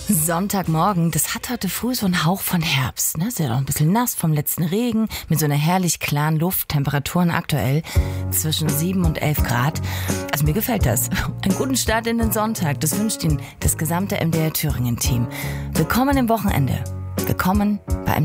Sonntagmorgen, das hat heute früh so einen Hauch von Herbst. Ne? Ist ja noch ein bisschen nass vom letzten Regen, mit so einer herrlich klaren Luft. Temperaturen aktuell zwischen 7 und 11 Grad. Also mir gefällt das. Einen guten Start in den Sonntag, das wünscht Ihnen das gesamte MDR Thüringen-Team. Willkommen im Wochenende. Willkommen bei